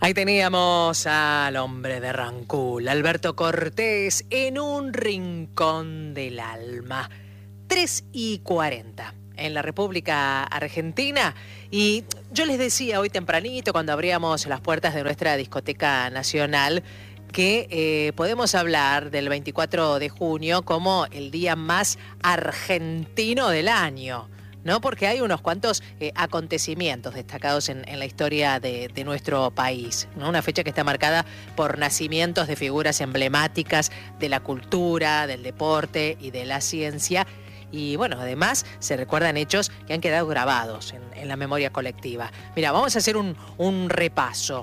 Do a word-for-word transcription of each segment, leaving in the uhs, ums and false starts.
Ahí teníamos al hombre de Rancul, Alberto Cortés, en un rincón del alma. tres y cuarenta en la República Argentina. Y yo les decía hoy tempranito, cuando abríamos las puertas de nuestra discoteca nacional, que eh, podemos hablar del veinticuatro de junio como el día más argentino del año, ¿no? Porque hay unos cuantos eh, acontecimientos destacados en, en la historia de, de nuestro país, ¿no? Una fecha que está marcada por nacimientos de figuras emblemáticas de la cultura, del deporte y de la ciencia. Y bueno, además se recuerdan hechos que han quedado grabados en, en la memoria colectiva. Mira, vamos a hacer un, un repaso.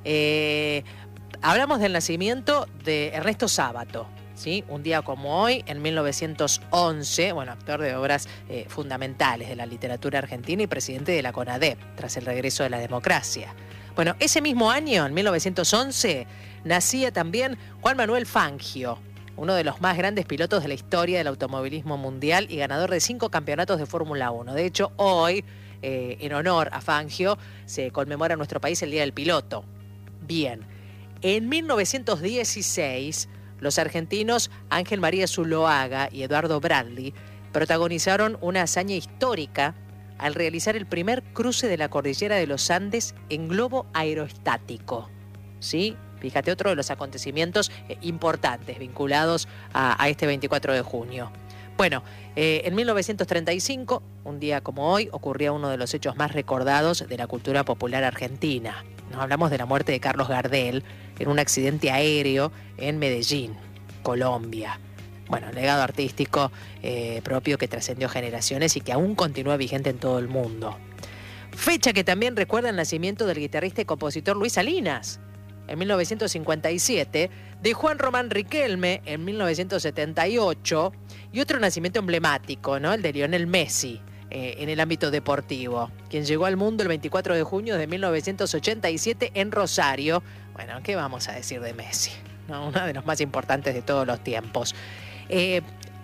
Eh, hablamos del nacimiento de Ernesto Sábato, ¿sí? Un día como hoy, en mil novecientos once, bueno, actor de obras eh, fundamentales de la literatura argentina y presidente de la CONADEP, tras el regreso de la democracia. Bueno, ese mismo año, en mil novecientos once, nacía también Juan Manuel Fangio, uno de los más grandes pilotos de la historia del automovilismo mundial y ganador de cinco campeonatos de Fórmula uno. De hecho, hoy, eh, en honor a Fangio, se conmemora en nuestro país el Día del Piloto. Bien, en mil novecientos dieciséis, los argentinos Ángel María Zuloaga y Eduardo Bradley protagonizaron una hazaña histórica al realizar el primer cruce de la cordillera de los Andes en globo aerostático, ¿sí? Fíjate, otro de los acontecimientos eh, importantes vinculados a, a este veinticuatro de junio. Bueno, eh, en mil novecientos treinta y cinco, un día como hoy, ocurría uno de los hechos más recordados de la cultura popular argentina. Nos hablamos de la muerte de Carlos Gardel en un accidente aéreo en Medellín, Colombia. Bueno, legado artístico eh, propio que trascendió generaciones y que aún continúa vigente en todo el mundo. Fecha que también recuerda el nacimiento del guitarrista y compositor Luis Salinas, en mil novecientos cincuenta y siete, de Juan Román Riquelme en mil novecientos setenta y ocho, y otro nacimiento emblemático, ¿no? El de Lionel Messi, eh, en el ámbito deportivo, quien llegó al mundo el veinticuatro de junio de mil novecientos ochenta y siete en Rosario. Bueno, ¿qué vamos a decir de Messi? ¿No? Uno de los más importantes de todos los tiempos. Eh,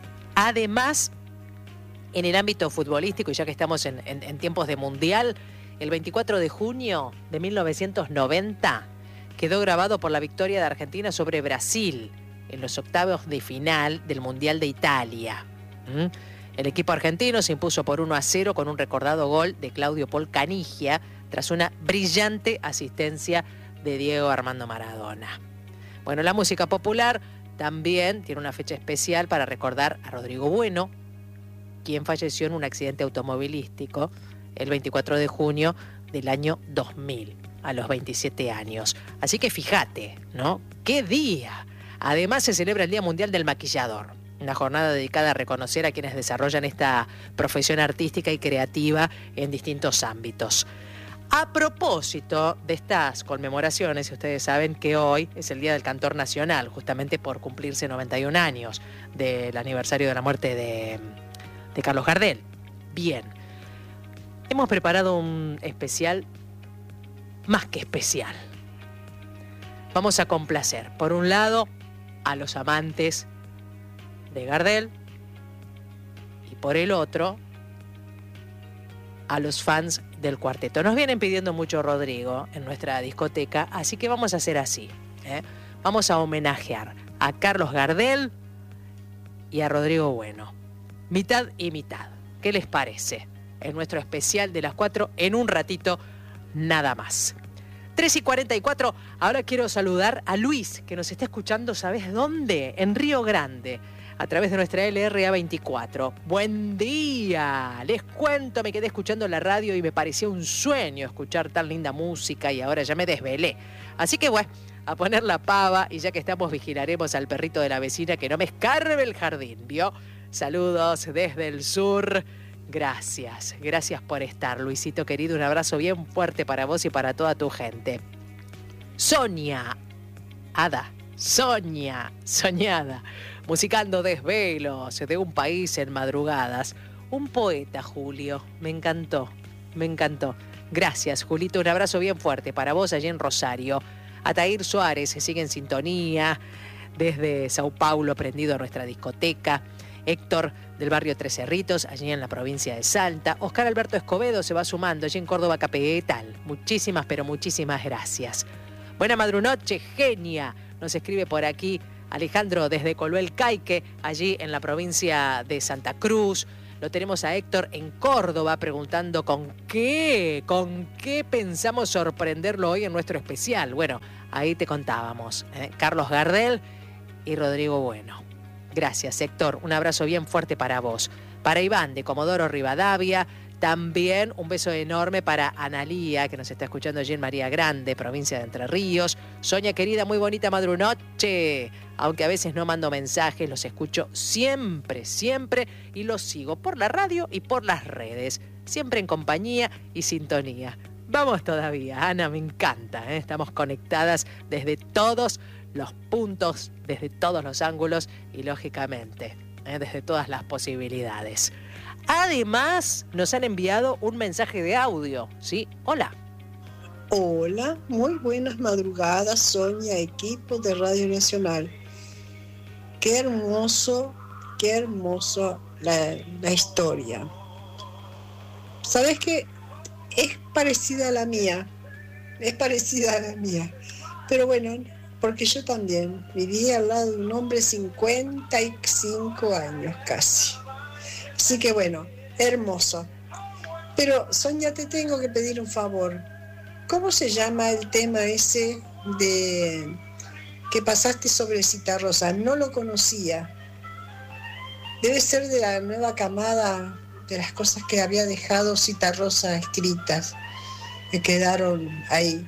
además, en el ámbito futbolístico, y ya que estamos en, en, en tiempos de mundial, el veinticuatro de junio de mil novecientos noventa... quedó grabado por la victoria de Argentina sobre Brasil en los octavos de final del Mundial de Italia. ¿Mm? El equipo argentino se impuso por uno a cero con un recordado gol de Claudio Paul Canigia tras una brillante asistencia de Diego Armando Maradona. Bueno, la música popular también tiene una fecha especial para recordar a Rodrigo Bueno, quien falleció en un accidente automovilístico el veinticuatro de junio del año dos mil. A los veintisiete años. Así que fíjate, ¿no? ¡Qué día! Además se celebra el Día Mundial del Maquillador, una jornada dedicada a reconocer a quienes desarrollan esta profesión artística y creativa en distintos ámbitos. A propósito de estas conmemoraciones, ustedes saben que hoy es el Día del Cantor Nacional, justamente por cumplirse noventa y un años del aniversario de la muerte de, de Carlos Gardel. Bien, hemos preparado un especial más que especial. Vamos a complacer, por un lado, a los amantes de Gardel y por el otro, a los fans del cuarteto. Nos vienen pidiendo mucho Rodrigo en nuestra discoteca, así que vamos a hacer así, ¿eh? Vamos a homenajear a Carlos Gardel y a Rodrigo Bueno. Mitad y mitad. ¿Qué les parece? En nuestro especial de las cuatro, en un ratito nada más. tres y cuarenta y cuatro, ahora quiero saludar a Luis, que nos está escuchando, ¿sabes dónde? En Río Grande, a través de nuestra L R A veinticuatro. ¡Buen día! Les cuento, me quedé escuchando la radio y me parecía un sueño escuchar tan linda música y ahora ya me desvelé. Así que bueno, a poner la pava y ya que estamos vigilaremos al perrito de la vecina que no me escarbe el jardín, ¿vio? Saludos desde el sur. Gracias, gracias por estar, Luisito querido. Un abrazo bien fuerte para vos y para toda tu gente. Sonia, Ada, Sonia, soñada, musicando desvelos de un país en madrugadas. Un poeta, Julio, me encantó, me encantó. Gracias, Julito, un abrazo bien fuerte para vos allí en Rosario. Atair Suárez se sigue en sintonía desde Sao Paulo, prendido a nuestra discoteca. Héctor del barrio Tres Cerritos, allí en la provincia de Salta. Oscar Alberto Escobedo se va sumando allí en Córdoba Capital. Muchísimas, pero muchísimas gracias. Buena madrunoche, genia. Nos escribe por aquí Alejandro desde Coluel Caique, allí en la provincia de Santa Cruz. Lo tenemos a Héctor en Córdoba preguntando con qué, con qué pensamos sorprenderlo hoy en nuestro especial. Bueno, ahí te contábamos, ¿eh? Carlos Gardel y Rodrigo Bueno. Gracias, Héctor. Un abrazo bien fuerte para vos. Para Iván de Comodoro Rivadavia, también un beso enorme para Analía, que nos está escuchando allí en María Grande, provincia de Entre Ríos. Soña querida, muy bonita madrunoche. Aunque a veces no mando mensajes, los escucho siempre, siempre y los sigo por la radio y por las redes. Siempre en compañía y sintonía. Vamos todavía, Ana, me encanta, ¿eh? Estamos conectadas desde todos los puntos, desde todos los ángulos y lógicamente, ¿eh? Desde todas las posibilidades. Además, nos han enviado un mensaje de audio, ¿sí? Hola. Hola, muy buenas madrugadas, Sonia, equipo de Radio Nacional. Qué hermoso, qué hermoso la, la historia. ¿Sabes qué? Es parecida a la mía, es parecida a la mía. Pero bueno, porque yo también viví al lado de un hombre cincuenta y cinco años casi. Así que bueno, hermoso. Pero Sonia, te tengo que pedir un favor. ¿Cómo se llama el tema ese de que pasaste sobre Citarrosa? No lo conocía. Debe ser de la nueva camada de las cosas que había dejado Citarrosa escritas, que quedaron ahí.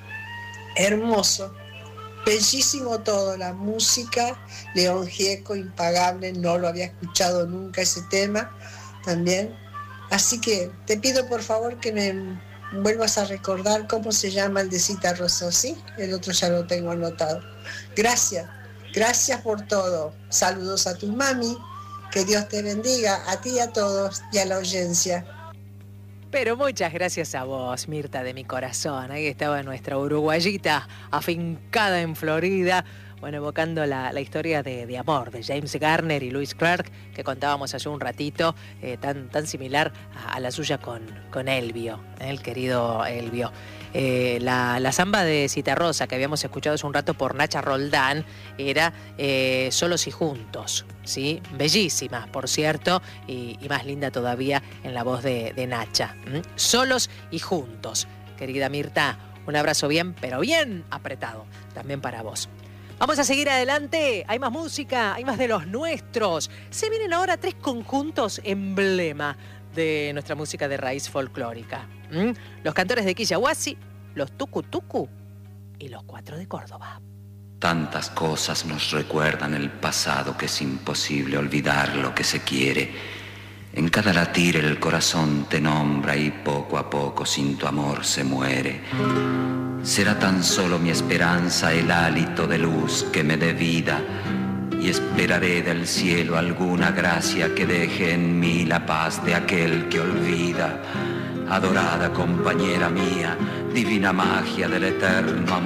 Hermoso. Bellísimo todo, la música, León Gieco, impagable, no lo había escuchado nunca ese tema también. Así que te pido por favor que me vuelvas a recordar cómo se llama el de Citarrosa, ¿sí? El otro ya lo tengo anotado. Gracias, gracias por todo. Saludos a tu mami, que Dios te bendiga, a ti y a todos y a la audiencia. Pero muchas gracias a vos, Mirta de mi corazón. Ahí estaba nuestra uruguayita afincada en Florida, bueno, evocando la, la historia de, de amor de James Garner y Louise Clark, que contábamos hace un ratito, eh, tan, tan similar a, a la suya con, con Elvio, eh, el querido Elvio. Eh, la, la samba de Citarrosa que habíamos escuchado hace un rato por Nacha Roldán era eh, Solos y Juntos, ¿sí? Bellísima, por cierto, y, y más linda todavía en la voz de, de Nacha. ¿Mm? Solos y Juntos. Querida Mirta, un abrazo bien, pero bien apretado, también para vos. Vamos a seguir adelante, hay más música, hay más de los nuestros. Se vienen ahora tres conjuntos emblema de nuestra música de raíz folclórica. ¿Mm? Los cantores de Quillahuasi, los Tucu Tucu y los Cuatro de Córdoba. Tantas cosas nos recuerdan el pasado que es imposible olvidar lo que se quiere. En cada latir el corazón te nombra y poco a poco sin tu amor se muere. Será tan solo mi esperanza el hálito de luz que me dé vida y esperaré del cielo alguna gracia que deje en mí la paz de aquel que olvida. Adorada compañera mía, divina magia del eterno amor.